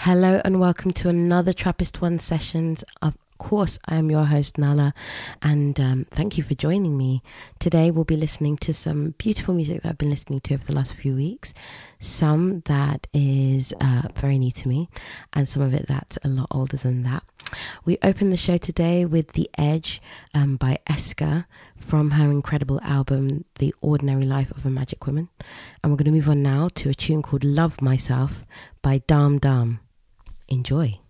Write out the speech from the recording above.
Hello and welcome to another Trappist One Sessions. Of course, I am your host, Nala, and thank you for joining me. Today we'll be listening to some beautiful music that I've been listening to over the last few weeks. Some that is very new to me, and some of it that's a lot older than that. We open the show today with The Edge by Eska from her incredible album, The Ordinary Life of a Magic Woman. And we're going to move on now to a tune called Love Myself by Dam Dam. Enjoy.